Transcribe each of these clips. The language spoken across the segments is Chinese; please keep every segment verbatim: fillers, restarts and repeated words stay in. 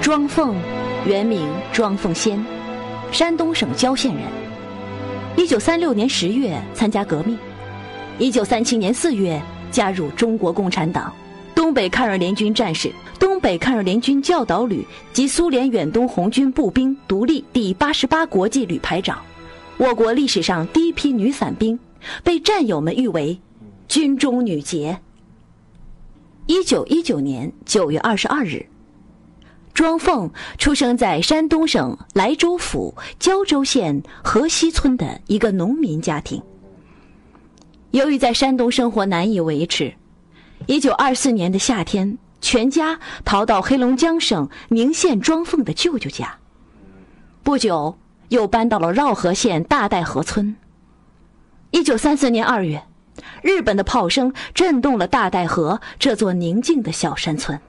庄凤，原名庄凤仙，山东省郊县人。一九三六年十月参加革命，一九三七年四月加入中国共产党，东北抗日联军战士，东北抗日联军教导旅及苏联远东红军步兵独立第八十八国际旅排长，我国历史上第一批女伞兵，被战友们誉为军中女杰。一九一九年九月二十二日，庄凤出生在山东省莱州府胶州县河西村的一个农民家庭。由于在山东生活难以维持，一九二四年的夏天，全家逃到黑龙江省宁县庄凤的舅舅家，不久又搬到了绕河县大岱河村。一九三四年二月，日本的炮声震动了大岱河这座宁静的小山村。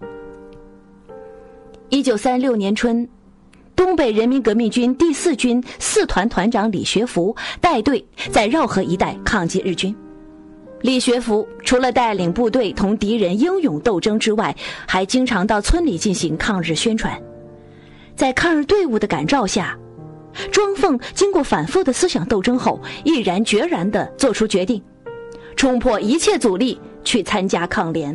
一九三六年春，东北人民革命军第四军四团团长李学福带队在绕河一带抗击日军。李学福除了带领部队同敌人英勇斗争之外，还经常到村里进行抗日宣传。在抗日队伍的感召下，庄凤经过反复的思想斗争后，毅然决然地做出决定，冲破一切阻力去参加抗联。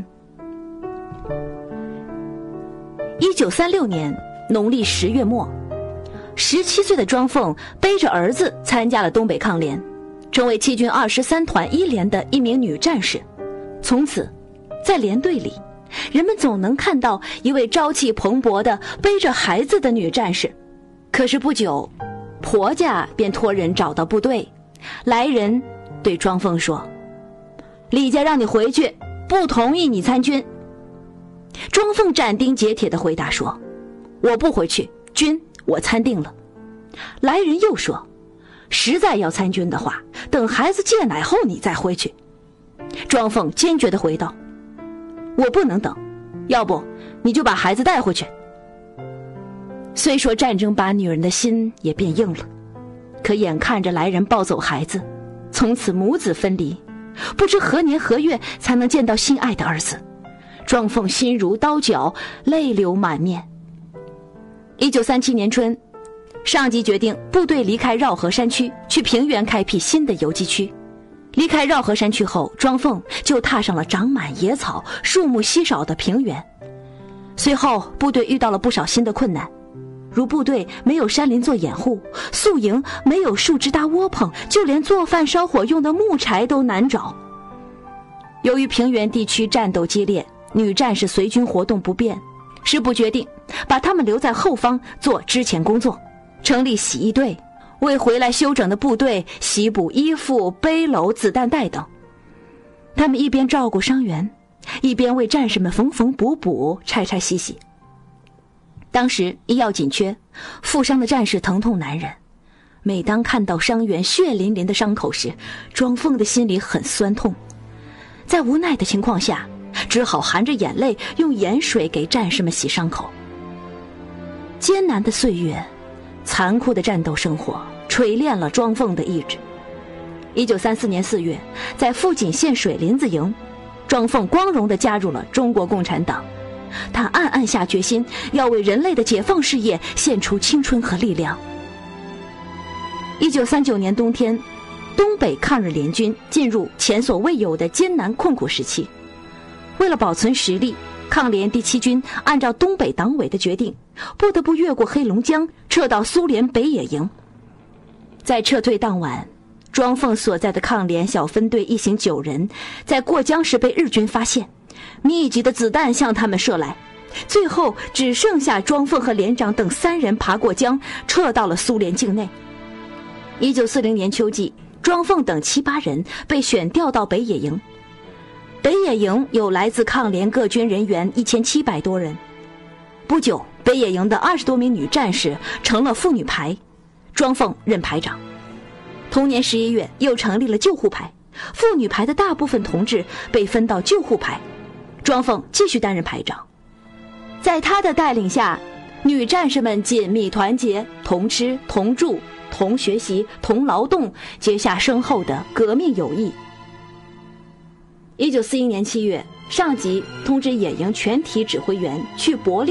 一九三六年农历十月末，十七岁的庄凤背着儿子参加了东北抗联，成为七军二十三团一连的一名女战士。从此，在连队里，人们总能看到一位朝气蓬勃的背着孩子的女战士。可是不久，婆家便托人找到部队，来人对庄凤说：“李家让你回去，不同意你参军。”庄凤斩钉截铁地回答说：“我不回去，军我参定了。”来人又说：“实在要参军的话，等孩子戒奶后你再回去。”庄凤坚决地回道：“我不能等，要不你就把孩子带回去。”虽说战争把女人的心也变硬了，可眼看着来人抱走孩子，从此母子分离，不知何年何月才能见到心爱的儿子，庄凤心如刀绞，泪流满面。一九三七年春，上级决定部队离开绕河山区，去平原开辟新的游击区。离开绕河山区后，庄凤就踏上了长满野草、树木稀少的平原。随后部队遇到了不少新的困难，如部队没有山林做掩护，宿营没有树枝搭窝棚，就连做饭烧火用的木柴都难找。由于平原地区战斗激烈，女战士随军活动不便，师部决定把她们留在后方做支前工作，成立洗衣队，为回来休整的部队洗补衣服、背篓、子弹袋等。他们一边照顾伤员，一边为战士们缝缝补补、拆拆洗洗。当时医药紧缺，负伤的战士疼痛难忍，每当看到伤员血淋淋的伤口时，庄凤的心里很酸痛。在无奈的情况下，只好含着眼泪用盐水给战士们洗伤口。艰难的岁月，残酷的战斗生活锤炼了庄凤的意志。一九三四年四月，在富锦县水林子营，庄凤光荣地加入了中国共产党。他暗暗下决心，要为人类的解放事业献出青春和力量。一九三九年冬天，东北抗日联军进入前所未有的艰难困苦时期。为了保存实力，抗联第七军按照东北党委的决定，不得不越过黑龙江，撤到苏联北野营。在撤退当晚，庄凤所在的抗联小分队一行九人，在过江时被日军发现，密集的子弹向他们射来，最后只剩下庄凤和连长等三人爬过江，撤到了苏联境内。一九四零年秋季，庄凤等七八人被选调到北野营。北野营有来自抗联各军人员一千七百多人。不久，北野营的二十多名女战士成了妇女排，庄凤任排长。同年十一月，又成立了救护排，妇女排的大部分同志被分到救护排，庄凤继续担任排长。在他的带领下，女战士们紧密团结，同吃同住同学习同劳动，结下深厚的革命友谊。一九四一年七月，上级通知野营全体指挥员去柏林